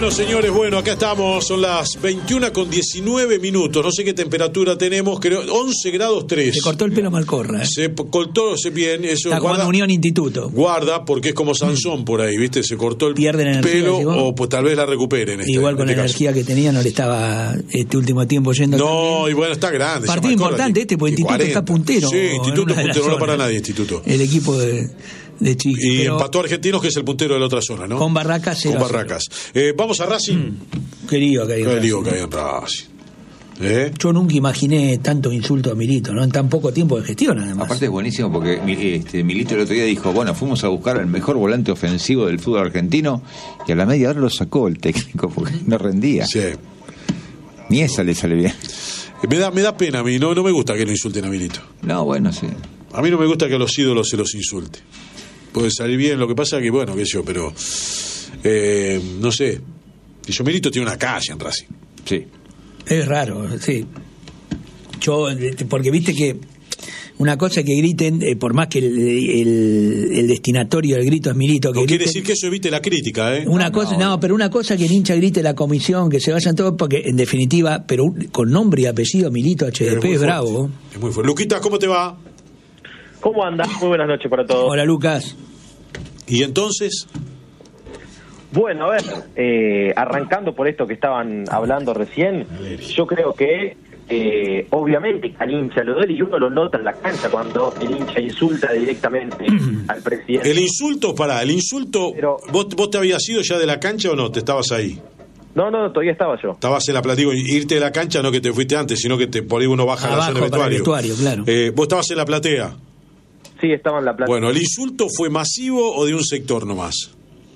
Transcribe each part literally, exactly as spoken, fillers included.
Bueno, señores, bueno, acá estamos, son las veintiuna con diecinueve minutos, no sé qué temperatura tenemos, creo once grados tres. Se cortó el pelo Malcorra, ¿eh? Se cortó, se bien, eso. Está jugando Unión Instituto. Guarda, porque es como Sansón por ahí, ¿viste? Se cortó el Pierden energía, pelo, ¿sí, o pues tal vez la recuperen. Este, Igual con este la caso. energía que tenía no le estaba este último tiempo yendo. No, también. y bueno, está grande. Partido importante este, porque Instituto cuarenta. está puntero. Sí, Instituto puntero, no para nadie, Instituto. El equipo de, de Chiqui. Y pero empató a Argentinos, que es el puntero de la otra zona, ¿no? Con Barracas. Con Barracas. Eh, vamos a Racing. Mm. Qué lío que hay en Qué Racing. lío que hay en Racing. ¿Eh? Yo nunca imaginé tanto insulto a Milito, ¿no? En tan poco tiempo de gestión, además. Aparte es buenísimo porque este, Milito el otro día dijo, bueno, fuimos a buscar al mejor volante ofensivo del fútbol argentino y a la media hora lo sacó el técnico porque no rendía. Sí. Ni esa le sale bien. Me da, me da pena a mí, no, no me gusta que lo insulten a Milito. No, bueno, sí. A mí no me gusta que a los ídolos se los insulte. Puede salir bien, lo que pasa que, bueno, qué sé yo, pero eh, no sé. Y yo, Milito tiene una calle en Racing. Sí. Es raro, sí. Yo, porque viste que una cosa es que griten, eh, por más que el, el, el destinatorio del grito es Milito. Que no griten, quiere decir que eso evite la crítica, ¿eh? Una no, cosa, no. no, pero una cosa que el hincha grite la comisión, que se vayan todos, porque en definitiva, pero con nombre y apellido Milito H D P es, es bravo. Es muy fuerte. Luquita, ¿cómo te va? ¿Cómo andas? Muy buenas noches para todos. Hola, Lucas. ¿Y entonces? Bueno, a ver, eh, arrancando por esto que estaban hablando recién, yo creo que eh, obviamente al hincha lo duele y uno lo nota en la cancha cuando el hincha insulta directamente al presidente. El insulto, pará, el insulto, Pero, ¿vos, ¿vos te habías ido ya de la cancha o no? ¿Te estabas ahí? No, no, todavía estaba yo. Estabas en la platea, digo, irte de la cancha no que te fuiste antes, sino que te, por ahí uno baja a la zona de para el vestuario. vestuario, claro. Eh, ¿Vos estabas en la platea? Sí, estaba en la platea. Bueno, ¿el insulto fue masivo o de un sector nomás?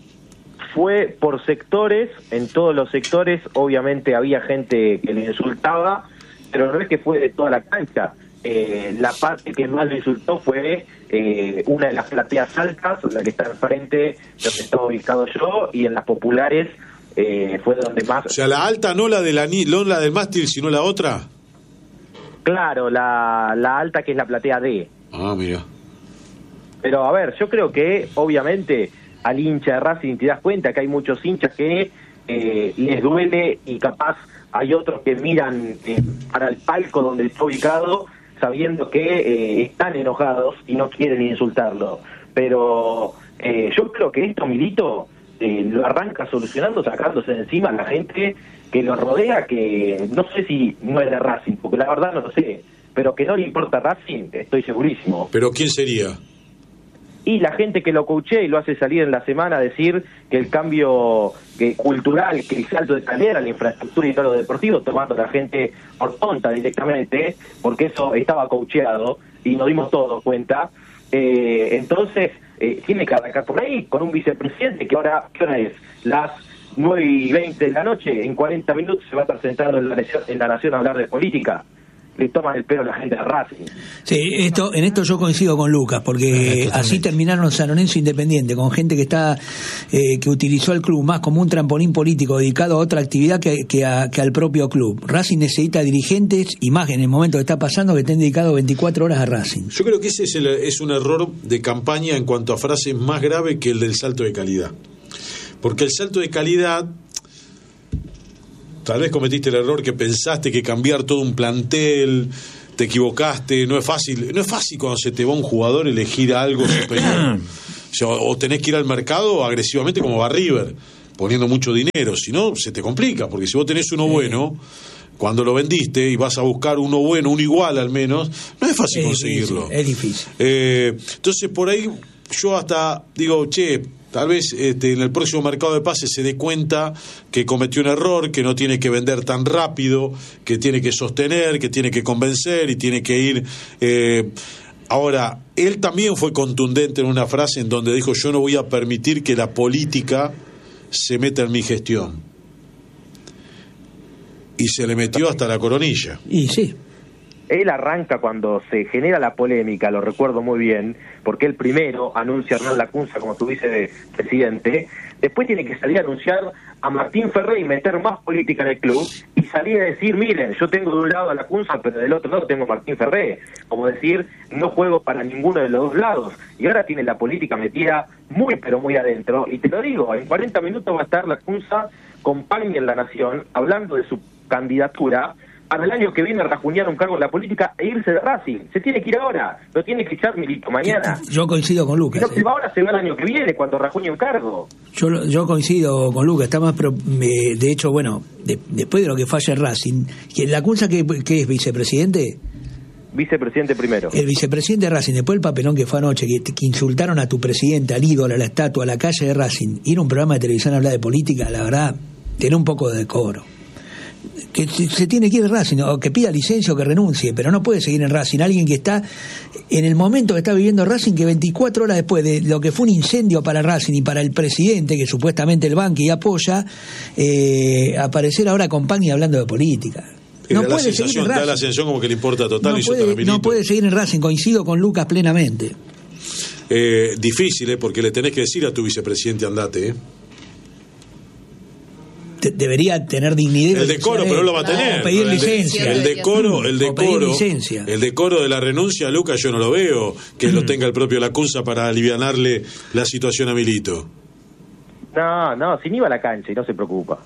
Fue por sectores, en todos los sectores obviamente había gente que le insultaba, pero no es que fue de toda la cancha. Eh, la parte que más le insultó fue eh, una de las plateas altas, la que está enfrente donde estaba ubicado yo, y en las populares eh, fue donde más... O sea, la alta no la, de la, no la del mástil, sino la otra. Claro, la, la alta que es la platea D. Ah, mira. Pero a ver, yo creo que obviamente al hincha de Racing te das cuenta que hay muchos hinchas que eh, les duele y capaz hay otros que miran eh, para el palco donde está ubicado sabiendo que eh, están enojados y no quieren insultarlo. Pero eh, yo creo que esto Milito eh, lo arranca solucionando sacándose de encima a la gente que lo rodea, que no sé si no es de Racing, porque la verdad no lo sé, pero que no le importa Racing, estoy segurísimo. ¿Pero quién sería? Y la gente que lo coachea y lo hace salir en la semana a decir que el cambio que, cultural, que el salto de calidad, la infraestructura y todo lo deportivo, tomando a la gente por tonta directamente, porque eso estaba coacheado y nos dimos todos cuenta. Eh, entonces, eh, tiene que arrancar por ahí con un vicepresidente que ahora, ¿qué hora es? Las nueve y veinte de la noche, en cuarenta minutos se va a estar sentado en la, en la Nación a hablar de política. Le toman el pelo a la gente de Racing. Sí, esto, en esto yo coincido con Lucas, porque así terminaron San Lorenzo Independiente, con gente que está eh, que utilizó el club más como un trampolín político dedicado a otra actividad que, que, a, que al propio club. Racing necesita dirigentes, y más en el momento que está pasando, que estén dedicados veinticuatro horas a Racing. Yo creo que ese es, el, es un error de campaña en cuanto a frases más grave que el del salto de calidad. Porque el salto de calidad... Tal vez cometiste el error que pensaste que cambiar todo un plantel, te equivocaste, no es fácil, no es fácil cuando se te va un jugador elegir algo superior. O sea, o tenés que ir al mercado agresivamente como va River, poniendo mucho dinero, si no se te complica, porque si vos tenés uno bueno, cuando lo vendiste y vas a buscar uno bueno, uno igual al menos, no es fácil es conseguirlo. Difícil, es difícil. Eh, entonces por ahí yo hasta digo, che, tal vez este, en el próximo mercado de pases se dé cuenta que cometió un error, que no tiene que vender tan rápido, que tiene que sostener, que tiene que convencer y tiene que ir... Eh, ahora, él también fue contundente en una frase en donde dijo, yo no voy a permitir que la política se meta en mi gestión. Y se le metió hasta la coronilla. Y sí. él arranca cuando se genera la polémica, lo recuerdo muy bien, porque él primero anuncia a Hernán Lacunza como su vicepresidente, después tiene que salir a anunciar a Martín Ferré y meter más política en el club, y salir a decir, miren, yo tengo de un lado a Lacunza, pero del otro lado tengo a Martín Ferré, como decir, no juego para ninguno de los dos lados, y ahora tiene la política metida muy pero muy adentro, y te lo digo, en cuarenta minutos va a estar Lacunza con Pagni en La Nación, hablando de su candidatura, para el año que viene rajuñar un cargo en la política e irse de Racing. Se tiene que ir ahora, lo tiene que echar Milito mañana. Yo coincido con Lucas. Si no se va ahora, se va el año que viene, cuando rajuñe un cargo. Yo yo coincido con Lucas, está más pro, eh, de hecho, bueno, de, después de lo que falla Racing, que Lacunza que, que es vicepresidente... Vicepresidente primero. El vicepresidente de Racing, después el papelón que fue anoche, que, que insultaron a tu presidente, al ídolo, a la estatua, a la calle de Racing, ir a un programa de televisión a hablar de política, la verdad, tiene un poco de decoro. Que se tiene que ir a Racing, o que pida licencia o que renuncie, pero no puede seguir en Racing alguien que está en el momento que está viviendo Racing, que veinticuatro horas después de lo que fue un incendio para Racing y para el presidente, que supuestamente el banque y apoya, eh, aparecer ahora con Pagni hablando de política. No da, puede la sensación, seguir en Racing. da la sensación como que le importa total no y puede, no puede seguir en Racing, coincido con Lucas plenamente. Eh, difícil, ¿eh? Porque le tenés que decir a tu vicepresidente andate, ¿eh? Debería tener dignidad. El decoro, pero no lo va a tener. No, pedir el licencia. De, el decoro, el decoro, licencia. el decoro de la renuncia, Lucas, yo no lo veo que mm. lo tenga el propio Lacunza para alivianarle la situación a Milito. No, no, si ni iba a la cancha y no se preocupa.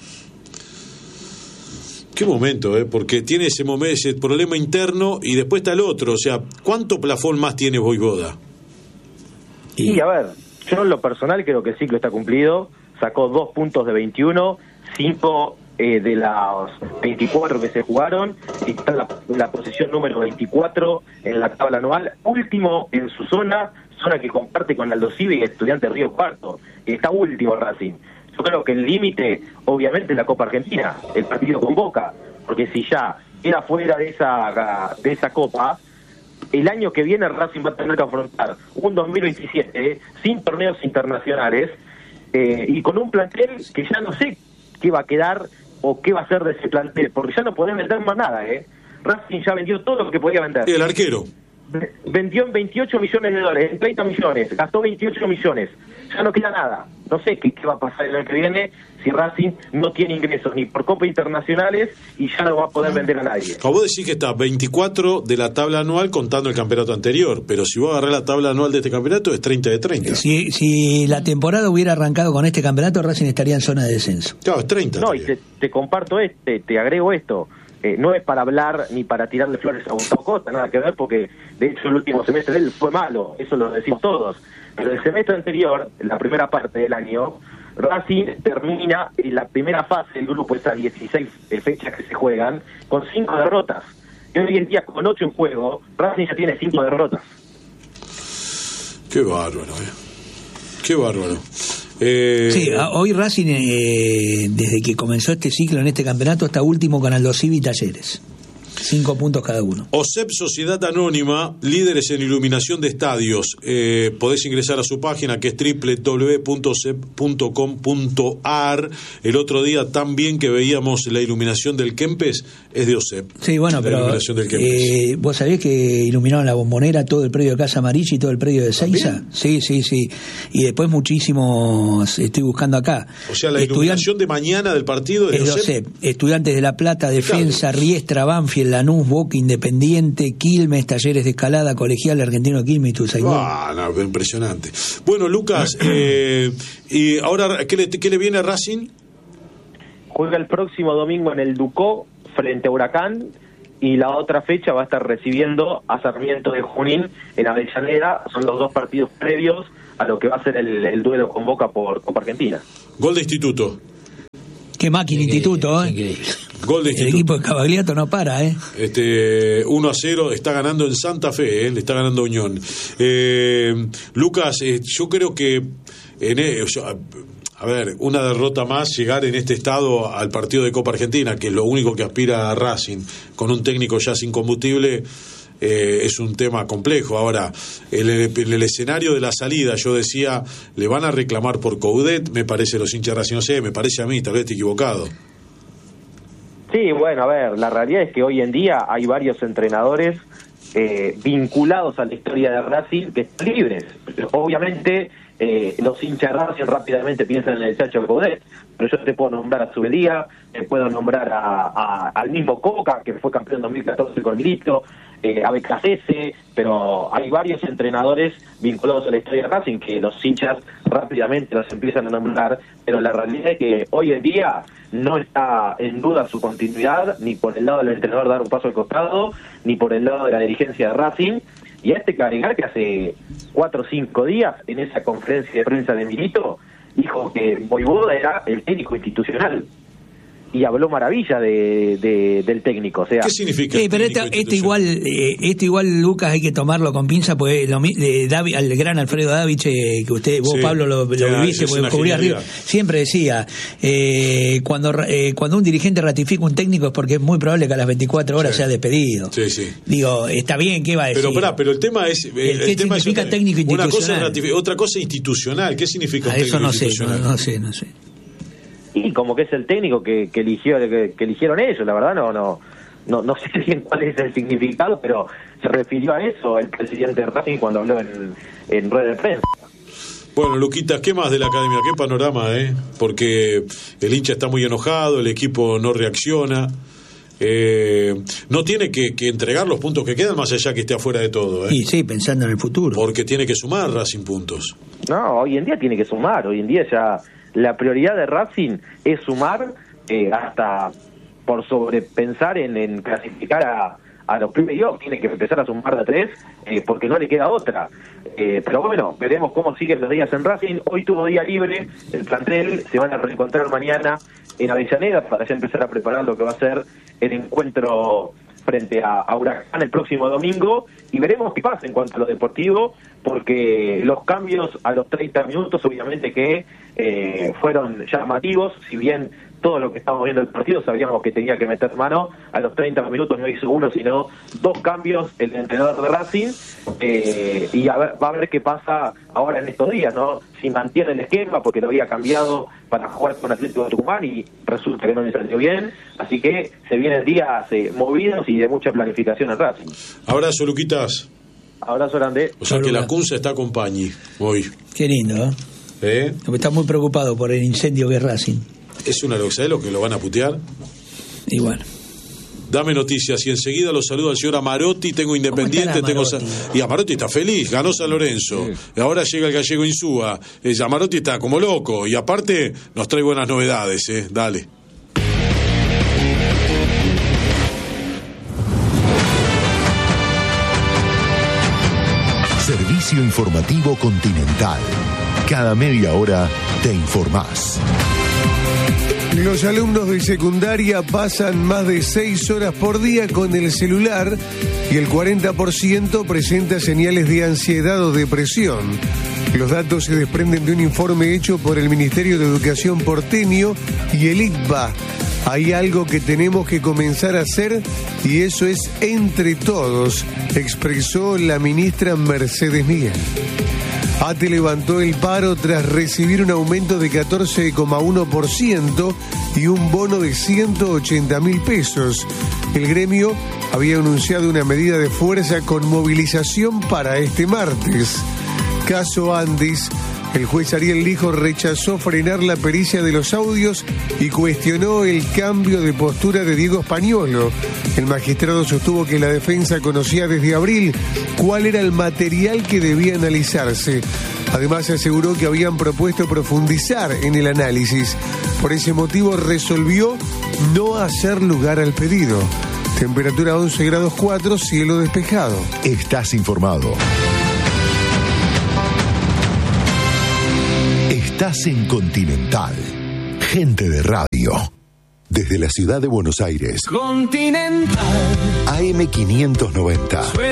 Qué momento, ¿eh? Porque tiene ese momento, ese problema interno y después está el otro. O sea, ¿cuánto plafón más tiene Voivoda? Y, y a ver, yo en lo personal creo que el ciclo está cumplido. Sacó dos puntos de veintiuno, cinco eh, de las veinticuatro que se jugaron, y está en la, en la posición número veinticuatro en la tabla anual, último en su zona, zona que comparte con Aldo Civi y Estudiantes Río Cuarto, y está último Racing. Yo creo que el límite, obviamente, es la Copa Argentina, el partido con Boca, porque si ya queda fuera de esa, de esa Copa, el año que viene Racing va a tener que afrontar un dos mil veintisiete eh, sin torneos internacionales, Eh, y con un plantel que ya no sé qué va a quedar o qué va a hacer de ese plantel, porque ya no podés vender más nada, ¿eh? Racing ya vendió todo lo que podía vender. El arquero. Vendió en veintiocho millones de dólares, en treinta millones, gastó veintiocho millones, ya no queda nada. No sé qué, qué va a pasar el año que viene si Racing no tiene ingresos ni por Copa Internacionales y ya no va a poder vender a nadie. Como vos decís que está veinticuatro de la tabla anual contando el campeonato anterior, pero si vos agarrás la tabla anual de este campeonato es treinta de treinta. Si, si la temporada hubiera arrancado con este campeonato, Racing estaría en zona de descenso. Claro, es treinta. No, y te, te comparto este, te agrego esto. Eh, no es para hablar ni para tirarle flores a Gustavo Costa, nada que ver, porque de hecho el último semestre de él fue malo, eso lo decimos todos. Pero el semestre anterior, en la primera parte del año, Racing termina en la primera fase del grupo, esas dieciséis fechas que se juegan, con cinco derrotas. Y hoy en día, con ocho en juego, Racing ya tiene cinco derrotas. Qué bárbaro, eh. Qué bárbaro. Eh... Sí, hoy Racing, eh, desde que comenzó este ciclo en este campeonato, está último con Aldo Civi y Talleres. Cinco puntos cada uno. O S E P Sociedad Anónima, líderes en iluminación de estadios. Eh, podés ingresar a su página, que es doble u doble u doble u punto s e p punto com punto a r. El otro día también que veíamos la iluminación del Kempes, es de O S E P. Sí, bueno, la pero eh, vos sabés que iluminaron la Bombonera, todo el predio de Casa Amarilla y todo el predio de Seiza. Sí, sí, sí. Y después muchísimos, estoy buscando acá. O sea, la Estudian... iluminación de mañana del partido es de O S E P. Estudiantes de La Plata, Defensa, claro. Riestra, Banfield, Lanús, Boca, Independiente, Quilmes, Talleres de Escalada, Colegial Argentino de Quilmes y Tuzaingó. Ah, no, impresionante. Bueno, Lucas, eh, y ahora, ¿qué le, ¿qué le viene a Racing? Juega el próximo domingo en el Ducó frente a Huracán, y la otra fecha va a estar recibiendo a Sarmiento de Junín en Avellaneda. Son los dos partidos previos a lo que va a ser el, el duelo con Boca por Copa Argentina. Gol de Instituto. Qué máquina Instituto, ¿eh? Gol de El equipo de Cavagliato no para, ¿eh? Este, uno a cero, está ganando en Santa Fe, ¿eh? Le está ganando Unión. Eh, Lucas, eh, yo creo que en, eh, a ver, una derrota más, llegar en este estado al partido de Copa Argentina, que es lo único que aspira a Racing, con un técnico ya sin combustible, eh, es un tema complejo. Ahora, en el, el, el escenario de la salida, yo decía, le van a reclamar por Coudet, me parece los hinchas de Racing, no sé, me parece a mí, tal vez estoy equivocado. Sí, bueno, a ver, la realidad es que hoy en día hay varios entrenadores eh, vinculados a la historia de Racing que están libres. Obviamente, eh, los hinchas de Racing rápidamente piensan en el Chacho Coudet, pero yo te puedo nombrar a Zubedía, te puedo nombrar a, a, al mismo Coca, que fue campeón en dos mil catorce con Milito, eh, a Becasese, pero hay varios entrenadores vinculados a la historia de Racing que los hinchas rápidamente los empiezan a nombrar, pero la realidad es que hoy en día no está en duda su continuidad, ni por el lado del entrenador dar un paso al costado, ni por el lado de la dirigencia de Racing. Y a este que agregar que hace cuatro o cinco días, en esa conferencia de prensa de Milito, dijo que Voivoda era el técnico institucional. Y habló maravilla de, de, del técnico. O sea, ¿qué significa? Eh, pero esto, esto igual, eh, esto igual, Lucas, hay que tomarlo con pinza, pues lo, eh, David, al gran Alfredo Davich, eh, que usted, vos, sí, Pablo, lo, lo ya, viviste, porque cubría arriba, siempre decía, eh, cuando eh, cuando un dirigente ratifica un técnico es porque es muy probable que a las veinticuatro horas sí. sea despedido. Sí, sí. Digo, está bien, ¿qué va a decir? Pero, pará, pero el tema es... El, el ¿Qué tema significa es, técnico una institucional? Cosa es otra cosa institucional. ¿Qué significa un a eso técnico no sé, institucional? No, no sé, no sé. Y como que es el técnico que, que eligió que, que eligieron ellos, la verdad no no no no sé bien cuál es el significado, pero se refirió a eso el presidente de Racing cuando habló en, en rueda de prensa. Bueno, Luquitas, ¿qué más de la academia? ¿Qué panorama, eh? Porque el hincha está muy enojado, el equipo no reacciona, eh, no tiene que, que entregar los puntos que quedan más allá que esté afuera de todo, eh. Sí, sí, pensando en el futuro. Porque tiene que sumar Racing puntos. No, hoy en día tiene que sumar, hoy en día ya la prioridad de Racing es sumar, eh, hasta por sobrepensar en, en clasificar a, a los primeros, tiene que empezar a sumar de tres, eh, porque no le queda otra. Eh, pero bueno, veremos cómo siguen los días en Racing. Hoy tuvo día libre el plantel, se van a reencontrar mañana en Avellaneda para ya empezar a preparar lo que va a ser el encuentro frente a, a Huracán el próximo domingo, y veremos qué pasa en cuanto a lo deportivo, porque los cambios a los treinta minutos obviamente que eh, fueron llamativos. Si bien todo lo que estamos viendo el partido sabíamos que tenía que meter mano, a los treinta minutos no hizo uno sino dos cambios el entrenador de Racing, eh, y a ver, va a ver qué pasa ahora en estos días, ¿no? Si mantiene el esquema, porque lo había cambiado para jugar con Atlético de Tucumán y resulta que no le salió bien, así que se vienen días eh, movidos y de mucha planificación en Racing. Abrazo, Luquitas. Abrazo grande. O sea que la Cunza está con Pañi hoy. Qué lindo, ¿eh? ¿Eh? Está muy preocupado por el incendio que es Racing. Es una loxa, ¿eh? Lo que lo van a putear. Y bueno. Dame noticias y enseguida lo saludo al señor Amarotti. Tengo Independiente, tengo Sa- y Amarotti está feliz, ganó San Lorenzo. Sí. Y ahora llega el gallego Insúa. Eh, Amarotti está como loco y aparte nos trae buenas novedades, eh. Dale. Servicio informativo Continental. Cada media hora te informás. Los alumnos de secundaria pasan más de seis horas por día con el celular y el cuarenta por ciento presenta señales de ansiedad o depresión. Los datos se desprenden de un informe hecho por el Ministerio de Educación porteño y el I C B A. Hay algo que tenemos que comenzar a hacer y eso es entre todos, expresó la ministra Mercedes Miguel. ATE levantó el paro tras recibir un aumento de catorce coma uno por ciento y un bono de ciento ochenta mil pesos. El gremio había anunciado una medida de fuerza con movilización para este martes. Caso Andes. El juez Ariel Lijo rechazó frenar la pericia de los audios y cuestionó el cambio de postura de Diego Españolo. El magistrado sostuvo que la defensa conocía desde abril cuál era el material que debía analizarse. Además, aseguró que habían propuesto profundizar en el análisis. Por ese motivo, resolvió no hacer lugar al pedido. Temperatura once grados cuatro, cielo despejado. Estás informado. Estás en Continental. Gente de radio. Desde la ciudad de Buenos Aires. Continental. A M quinientos noventa.